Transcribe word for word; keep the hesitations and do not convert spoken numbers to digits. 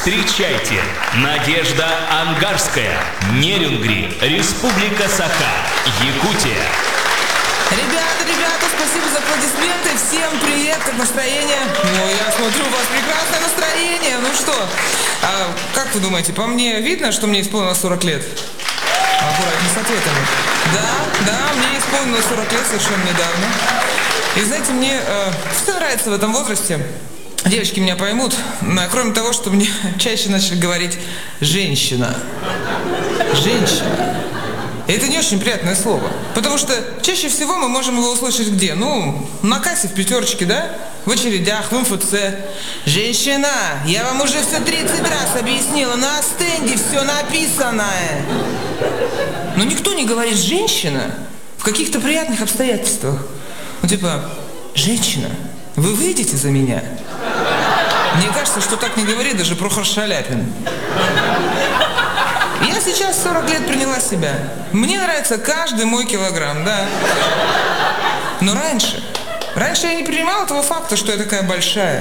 Встречайте, Надежда Ангарская, Нерюнгри, Республика Саха, Якутия. Ребята, ребята, спасибо за аплодисменты. Всем привет, как настроение? Ну, я смотрю, у вас прекрасное настроение. Ну что, а как вы думаете, по мне видно, что мне исполнилось сорок лет? Аккуратнее с ответами. Да, да, мне исполнилось сорок лет совершенно недавно. И знаете, мне э, что нравится в этом возрасте? Девочки меня поймут, но, кроме того, что мне чаще начали говорить «женщина». Женщина. И это не очень приятное слово. Потому что чаще всего мы можем его услышать где? Ну, на кассе в пятерочке, да? В очередях, в эм эф цэ. Женщина, я вам уже все тридцать раз объяснила, на стенде все написано. Но никто не говорит «женщина» в каких-то приятных обстоятельствах. Ну, типа, «женщина, вы выйдете за меня?» Мне кажется, что так не говорит даже Прохор Шаляпин. Я сейчас сорок лет приняла себя. Мне нравится каждый мой килограмм, да. Но раньше, раньше я не принимала того факта, что я такая большая.